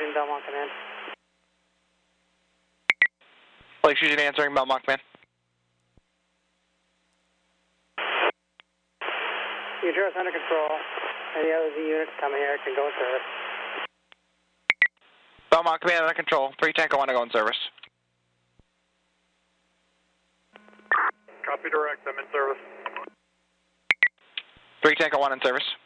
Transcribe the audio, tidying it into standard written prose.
Fusion, Belmont Command. Lake Fusion answering, Belmont Command. Uterus under control. Any other Z units coming here can go in service. Belmont Command under control. 3 Tango 1 to go in service. Copy direct, I'm in service. 3 Tango 1 in service.